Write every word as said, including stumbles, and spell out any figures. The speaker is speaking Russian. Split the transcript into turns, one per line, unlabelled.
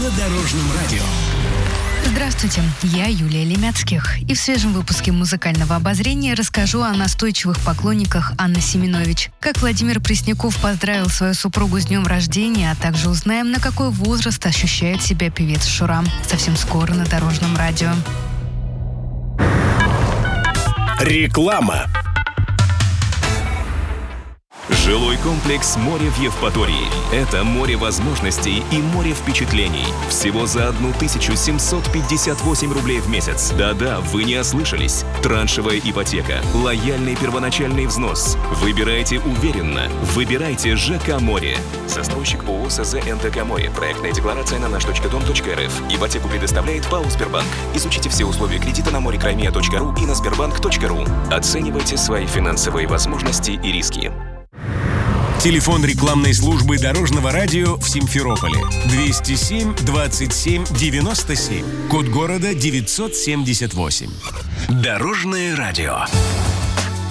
на Дорожном радио.
Здравствуйте, я Юлия Лемяцких. И в свежем выпуске музыкального обозрения расскажу о настойчивых поклонниках Анны Семенович. Как Владимир Пресняков поздравил свою супругу с днем рождения, а также узнаем, на какой возраст ощущает себя певец Шура. Совсем скоро на Дорожном радио.
Реклама.
Жилой комплекс «Море» в Евпатории. Это море возможностей и море впечатлений. Всего за тысячу семьсот пятьдесят восемь рублей в месяц. Да-да, вы не ослышались. Траншевая ипотека, лояльный первоначальный взнос. Выбирайте уверенно. Выбирайте ЖК «Море». Застройщик ООО СЗ НТК «Море». Проектная декларация на наш точка дом точка эр эф. Ипотеку предоставляет ПАО «Сбербанк». Изучите все условия кредита на море-краймия точка ру и на сбербанк точка ру. Оценивайте свои финансовые возможности и риски.
Телефон рекламной службы Дорожного радио в Симферополе. двести семь двадцать семь девяносто семь. Код города девятьсот семьдесят восемь. Дорожное радио.